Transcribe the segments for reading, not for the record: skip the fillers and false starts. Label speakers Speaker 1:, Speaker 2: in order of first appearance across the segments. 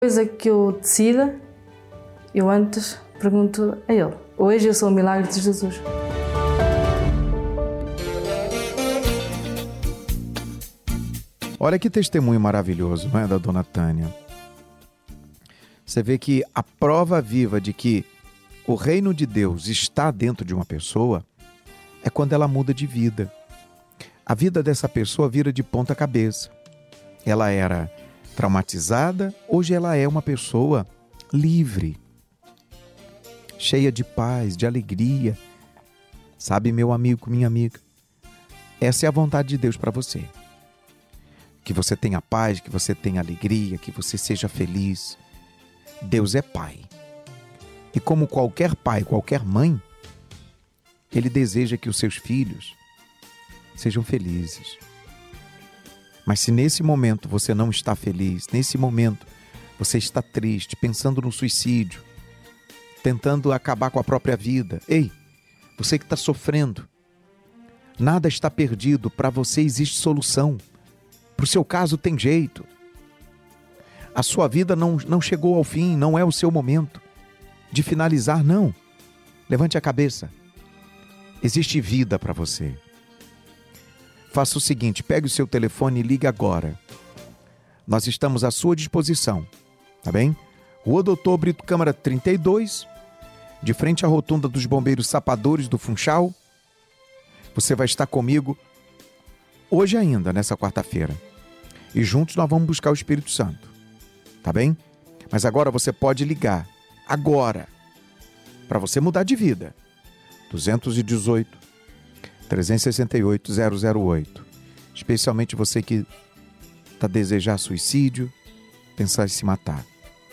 Speaker 1: Coisa que eu decida, eu antes pergunto a Ele. Hoje eu sou o milagre de Jesus.
Speaker 2: Olha que testemunho maravilhoso, não é, da dona Tânia? Você vê que a prova viva de que o reino de Deus está dentro de uma pessoa é quando ela muda de vida. A vida dessa pessoa vira de ponta cabeça. Ela era traumatizada, hoje ela é uma pessoa livre, cheia de paz, de alegria. Sabe, meu amigo, minha amiga, essa é a vontade de Deus para você. Que você tenha paz, que você tenha alegria, que você seja feliz. Deus é Pai. E como qualquer pai, qualquer mãe, Ele deseja que os seus filhos sejam felizes. Mas se nesse momento você não está feliz, nesse momento você está triste, pensando no suicídio, tentando acabar com a própria vida, ei, você que está sofrendo, nada está perdido, para você existe solução. Para o seu caso tem jeito. A sua vida não chegou ao fim, não é o seu momento de finalizar, não. Levante a cabeça. Existe vida para você. Faça o seguinte, pegue o seu telefone e ligue agora. Nós estamos à sua disposição, tá bem? Rua Doutor Brito Câmara 32, de frente à rotunda dos Bombeiros Sapadores do Funchal. Você vai estar comigo hoje ainda, nessa quarta-feira. E juntos nós vamos buscar o Espírito Santo, tá bem? Mas agora você pode ligar, agora, para você mudar de vida. 218 368 008. Especialmente você que está desejando suicídio, pensar em se matar.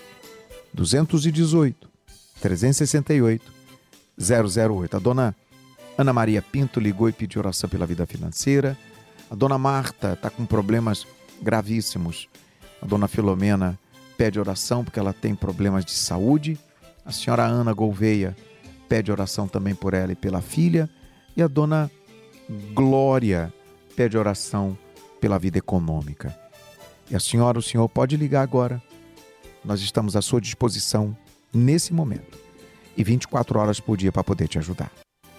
Speaker 2: 218 368 008. A dona Ana Maria Pinto ligou e pediu oração pela vida financeira. A dona Marta está com problemas gravíssimos. A dona Filomena pede oração porque ela tem problemas de saúde. A senhora Ana Gouveia pede oração também por ela e pela filha. E a dona Glória pede oração pela vida econômica. E a senhora, o senhor pode ligar agora. Nós estamos à sua disposição nesse momento. E 24 horas por dia para poder te ajudar.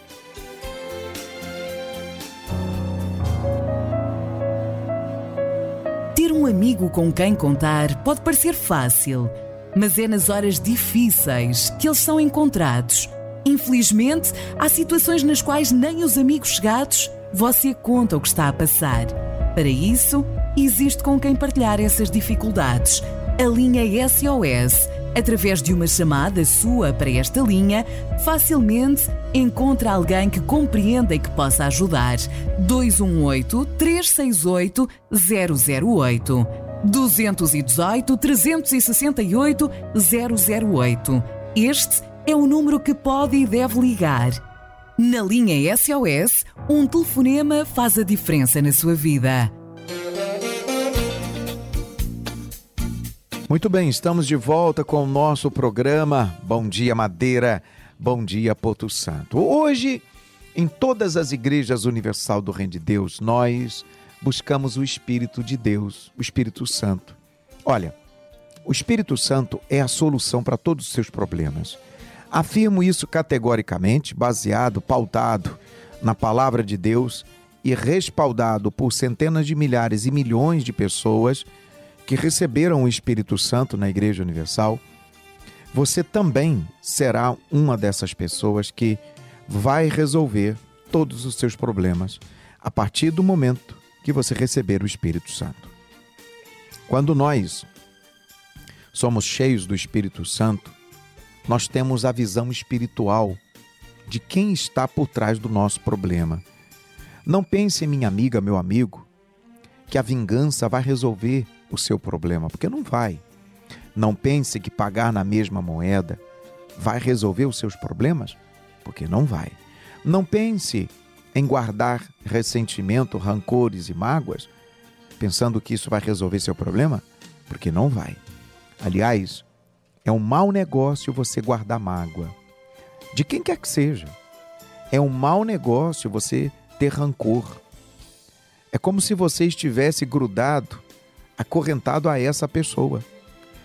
Speaker 3: Ter um amigo com quem contar pode parecer fácil, mas é nas horas difíceis que eles são encontrados. Infelizmente, há situações nas quais nem os amigos chegados você conta o que está a passar. Para isso, existe com quem partilhar essas dificuldades. A linha SOS, através de uma chamada sua para esta linha, facilmente encontra alguém que compreenda e que possa ajudar. 218-368-008. 218-368-008. Este é o número que pode e deve ligar. Na linha SOS, um telefonema faz a diferença na sua vida.
Speaker 2: Muito bem, estamos de volta com o nosso programa Bom Dia Madeira, Bom Dia Porto Santo. Hoje, em todas as igrejas universal do Reino de Deus, nós buscamos o Espírito de Deus, o Espírito Santo. Olha, o Espírito Santo é a solução para todos os seus problemas. Afirmo isso categoricamente, baseado, pautado na palavra de Deus e respaldado por centenas de milhares e milhões de pessoas que receberam o Espírito Santo na Igreja Universal. Você também será uma dessas pessoas que vai resolver todos os seus problemas a partir do momento que você receber o Espírito Santo. Quando nós somos cheios do Espírito Santo, nós temos a visão espiritual de quem está por trás do nosso problema. Não pense, minha amiga, meu amigo, que a vingança vai resolver o seu problema, porque não vai. Não pense que pagar na mesma moeda vai resolver os seus problemas, porque não vai. Não pense em guardar ressentimento, rancores e mágoas, pensando que isso vai resolver seu problema, porque não vai. Aliás, é um mau negócio você guardar mágoa, de quem quer que seja. É um mau negócio você ter rancor. É como se você estivesse grudado, acorrentado a essa pessoa.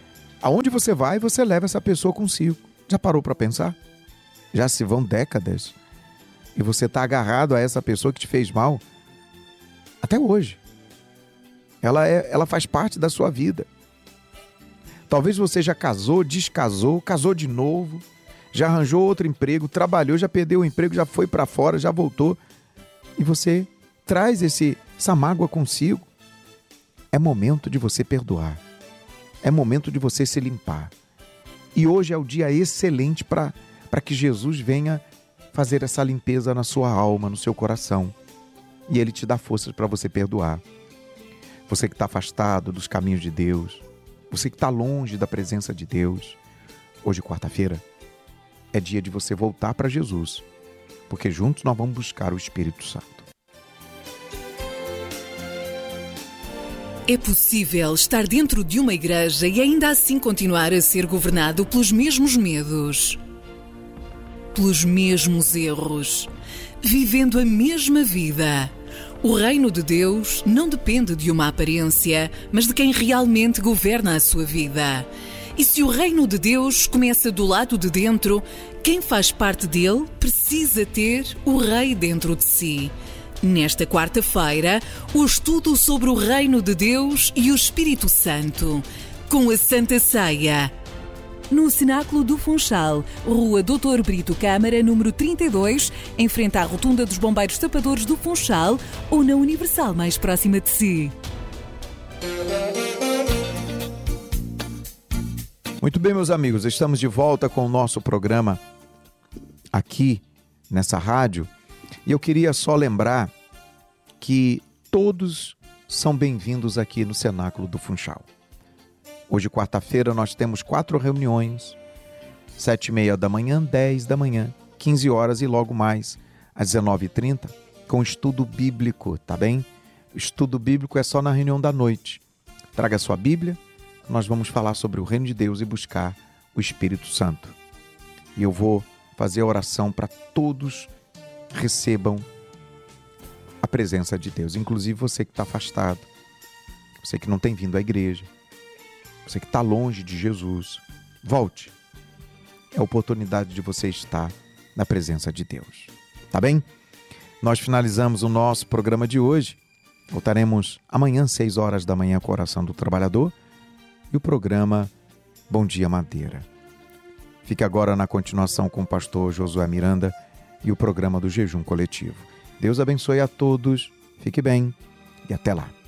Speaker 2: Aonde você vai, você leva essa pessoa consigo. Já parou para pensar? Já se vão décadas e você está agarrado a essa pessoa que te fez mal até hoje. Ela faz parte da sua vida. Talvez você já casou, descasou, casou de novo, já arranjou outro emprego, trabalhou, já perdeu o emprego, já foi para fora, já voltou. E você traz essa mágoa consigo. É momento de você perdoar. É momento de você se limpar. E hoje é o dia excelente para que Jesus venha fazer essa limpeza na sua alma, no seu coração. E Ele te dá forças para você perdoar. Você que está afastado dos caminhos de Deus, você que está longe da presença de Deus, hoje, quarta-feira, é dia de você voltar para Jesus, porque juntos nós vamos buscar o Espírito Santo.
Speaker 3: É possível estar dentro de uma igreja e ainda assim continuar a ser governado pelos mesmos medos, pelos mesmos erros, vivendo a mesma vida. O reino de Deus não depende de uma aparência, mas de quem realmente governa a sua vida. E se o reino de Deus começa do lado de dentro, quem faz parte dele precisa ter o rei dentro de si. Nesta quarta-feira, o estudo sobre o reino de Deus e o Espírito Santo, com a Santa Ceia. No Cenáculo do Funchal, Rua Dr. Brito Câmara, número 32, em frente à Rotunda dos Bombeiros Tapadores do Funchal, ou na Universal mais próxima de si.
Speaker 2: Muito bem, meus amigos, estamos de volta com o nosso programa aqui nessa rádio. E eu queria só lembrar que todos são bem-vindos aqui no Cenáculo do Funchal. Hoje, quarta-feira, nós temos 4 reuniões, 7h30 da manhã, 10 da manhã, 15 horas e logo mais, às 19h30, com estudo bíblico, tá bem? O estudo bíblico é só na reunião da noite. Traga a sua Bíblia, nós vamos falar sobre o reino de Deus e buscar o Espírito Santo. E eu vou fazer a oração para todos recebam a presença de Deus, inclusive você que está afastado, você que não tem vindo à igreja, você que está longe de Jesus. Volte. É a oportunidade de você estar na presença de Deus. Tá bem? Nós finalizamos o nosso programa de hoje. Voltaremos amanhã, 6 horas da manhã, com a Oração do Trabalhador e o programa Bom Dia Madeira. Fique agora na continuação com o pastor Josué Miranda e o programa do Jejum Coletivo. Deus abençoe a todos, fique bem e até lá.